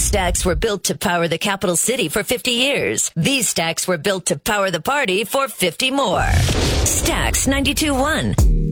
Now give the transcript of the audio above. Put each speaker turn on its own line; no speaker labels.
stacks were built to power the capital city for 50 years. These stacks were built to power the party for 50 more. Stacks 92.1.